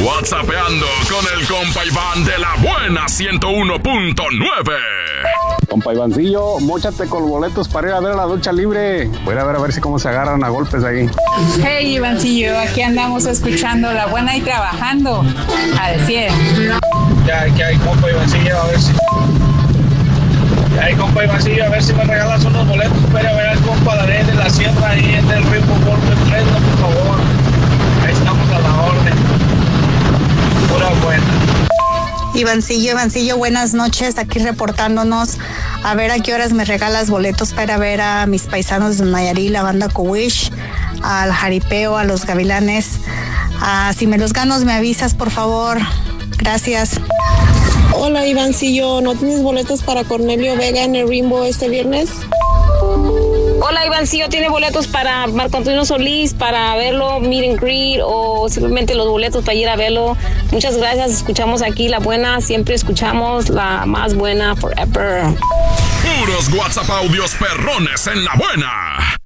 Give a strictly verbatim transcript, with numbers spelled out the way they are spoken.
WhatsAppeando con el compa Iván de la buena ciento uno punto nueve. Compa Ivancillo, móchate con los boletos para ir a ver a la lucha libre. Voy a ver a ver si cómo se agarran a golpes ahí. Hey Ivancillo, aquí andamos escuchando la buena y trabajando al cien. Ya, ya hay compa Ivancillo, a ver si... Ya hay compa Ivancillo, a ver si me regalas unos boletos para ver al compa Daré de la Sierra ahí en el ritmo Golpe Fresno, por favor. Ahí estamos a la orden. Pura buena. Ivancillo, Ivancillo, buenas noches, aquí reportándonos. A ver a qué horas me regalas boletos para ver a mis paisanos de Nayarit, la banda Cowish, al Jaripeo, a los Gavilanes. Ah, si me los ganos, me avisas, por favor. Gracias. Hola, Ivancillo, ¿no tienes boletos para Cornelio Vega en el Rimbo este viernes? Hola, Ivancillo, ¿tiene boletos para Marco Antonio Solís para verlo, meet and greet, o simplemente los boletos para ir a verlo? Muchas gracias, escuchamos aquí la buena, siempre escuchamos la más buena forever. Puros WhatsApp audios perrones en la buena.